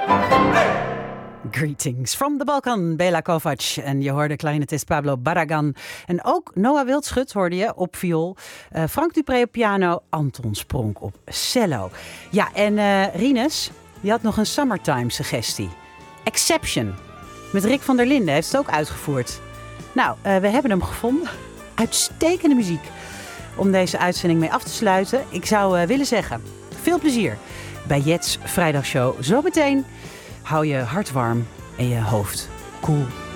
Greetings from the Balkan, Bela Kovac. En je hoorde clarinetist Pablo Barragan. En ook Noah Wildschut hoorde je op viool. Frank Dupré op piano, Anton Spronk op cello. Ja, en Rinus, die had nog een summertime suggestie. Exception. Met Rick van der Linden heeft het ook uitgevoerd. Nou, we hebben hem gevonden. Uitstekende muziek. Om deze uitzending mee af te sluiten. Ik zou willen zeggen, veel plezier bij Jets Vrijdagshow. Zometeen hou je hart warm en je hoofd koel.